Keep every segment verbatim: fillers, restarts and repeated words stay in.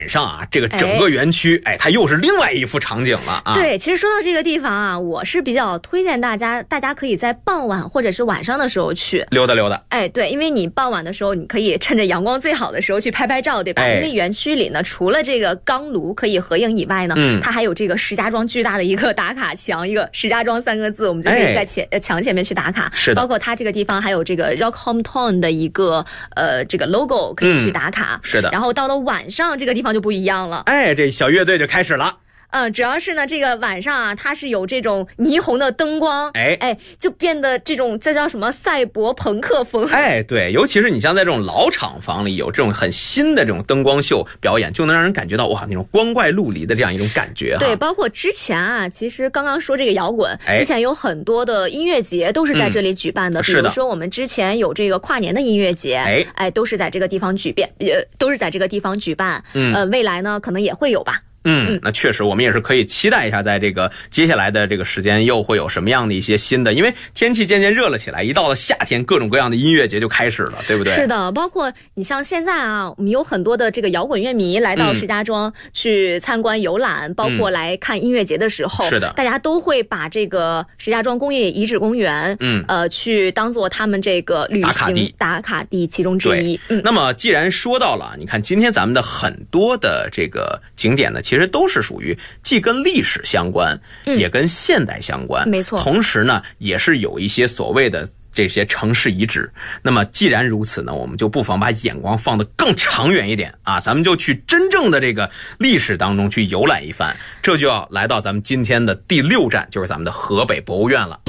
上啊，这个整个园区，哎，哎它又是另外一幅场景了啊。 对，其实说到这个地方啊，我是比较推荐大家，大家可以在傍晚或者是晚上的时候去溜达溜达。 哎，对，因为你傍晚的时候，你可以趁着阳光最好的时候去拍拍照，对吧？ 哎、 因为园区里呢，除了这个钢炉可以合影以外呢， 嗯， 它还有这个石家庄巨大的一个打卡墙，一个石家庄三个字，我们就可以在前、哎、墙前面去打卡。 是的， 包括它这个地方还有这个 Rock Hometown 的一个呃这个 logo 可以去打卡。 嗯、是的。 然后到了晚上，这个地方就不一样了。 哎，这小乐队就开始了。 嗯，主要是呢，这个晚上啊，它是有这种霓虹的灯光， 哎哎，就变得这种这叫什么赛博朋克风。 哎，对，尤其是你像在这种老厂房里有这种很新的这种灯光秀表演，就能让人感觉到哇那种光怪陆离的这样一种感觉。 对，包括之前啊，其实刚刚说这个摇滚， 哎、 之前有很多的音乐节都是在这里举办的， 嗯、 比如说我们之前有这个跨年的音乐节， 哎哎，都是在这个地方举办，呃，都是在这个地方举办。 嗯， 呃，未来呢可能也会有吧。 嗯，那确实，我们也是可以期待一下，在这个接下来的这个时间又会有什么样的一些新的，因为天气渐渐热了起来，一到了夏天，各种各样的音乐节就开始了，对不对？ 是的，包括你像现在啊，我们有很多的这个摇滚乐迷来到石家庄去参观游览，嗯、包括来看音乐节的时候， 是的， 大家都会把这个石家庄工业遗址公园， 嗯， 呃，去当做他们这个旅行打卡地打卡地其中之一。 嗯，那么既然说到了，你看今天咱们的很多的这个景点呢，其实都是属于既跟历史相关， 嗯、 也跟现代相关， 没错。 同时呢，也是有一些所谓的这些城市遗址。那么既然如此呢，我们就不妨把眼光放得更长远一点啊，咱们就去真正的这个历史当中去游览一番。这就要来到咱们今天的第六站，就是咱们的河北博物院了。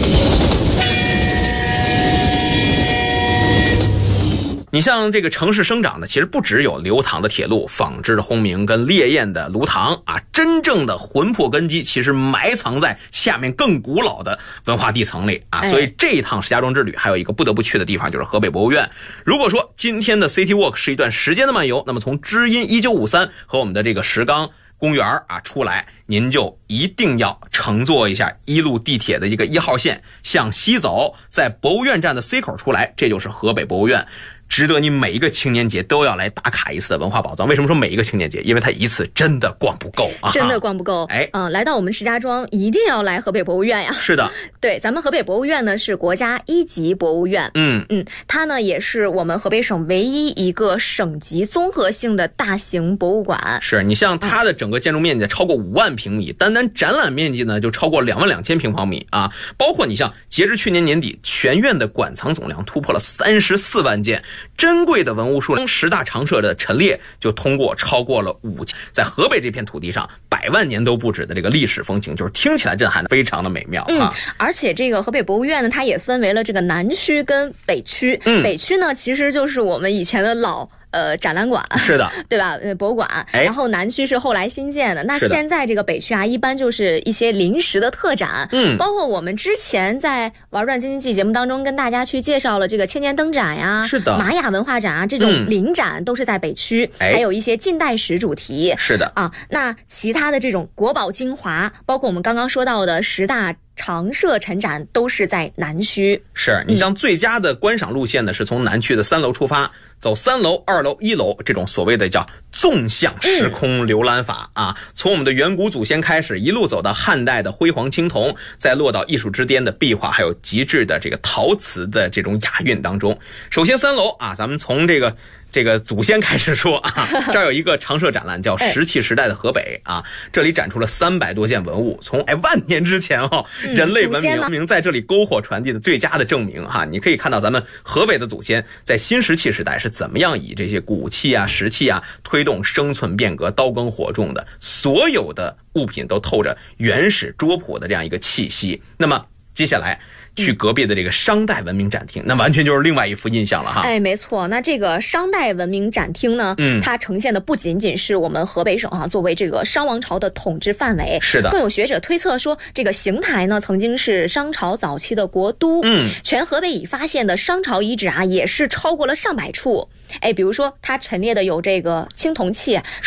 你像这个城市生长的，其实不只有流淌的铁路、纺织的轰鸣跟烈焰的炉膛啊，真正的魂魄根基其实埋藏在下面更古老的文化地层里啊。所以这一趟石家庄之旅还有一个不得不去的地方，就是河北博物院。如果说今天的 City Walk 是一段时间的漫游，那么从知音一九五三和我们的这个石冈公园啊出来，您就一定要乘坐一下一路地铁的一个一号线向西走，在博物院站的 C 口出来，这就是河北博物院。值得你每一个青年节都要来打卡一次的文化宝藏。为什么说每一个青年节？因为它一次真的逛不够啊， 真的逛不够。 哎， 嗯、呃，来到我们石家庄一定要来河北博物院呀。 是的， 对，咱们河北博物院呢是国家一级博物院。 嗯嗯，它呢也是我们河北省唯一一个省级综合性的大型博物馆。 是你像它的整个建筑面积超过五万平米，嗯、单单展览面积呢就超过两万两千平方米啊。包括你像截至去年年底，全院的馆藏总量突破了三十四万件，珍贵的文物数量，十大常设的陈列就通过超过了五千。在河北这片土地上，百万年都不止的这个历史风情，就是听起来震撼，非常的美妙啊！ 嗯，而且这个河北博物院呢，它也分为了这个南区跟北区。 嗯， 北区呢其实就是我们以前的老。呃，展览馆是的， 对吧？呃，博物馆。 哎， 然后南区是后来新建的。那现在这个北区啊，一般就是一些临时的特展。 嗯， 包括我们之前在玩转京津冀节目当中跟大家去介绍了这个千年灯展呀， 是的， 玛雅文化展啊，这种临展都是在北区。 哎， 还有一些近代史主题。 是的啊，那其他的这种国宝精华，包括我们刚刚说到的十大常设陈展都是在南区。 是你像最佳的观赏路线呢，是从南区的三楼出发，走三楼、二楼、一楼这种所谓的叫纵向时空浏览法啊，从我们的远古祖先开始，一路走到汉代的辉煌青铜，再落到艺术之巅的壁画，还有极致的这个陶瓷的这种雅韵当中。首先三楼啊，咱们从这个这个祖先开始说啊，这儿有一个常设展览叫石器时代的河北啊，这里展出了三百多件文物，从哎万年之前哈、哦嗯、人类文明文明在这里篝火传递的最佳的证明哈。你可以看到咱们河北的祖先在新石器时代是怎么样以这些骨器啊、石器啊推动生存变革、刀耕火种的，所有的物品都透着原始拙朴的这样一个气息。那么接下来去隔壁的这个商代文明展厅，那完全就是另外一副印象了哈。 哎，没错。那这个商代文明展厅呢，嗯，它呈现的不仅仅是我们河北省啊作为这个商王朝的统治范围， 是的。 更有学者推测说，这个邢台呢曾经是商朝早期的国都， 嗯， 全河北已发现的商朝遗址啊也是超过了上百处。哎，比如说它陈列的有这个青铜器，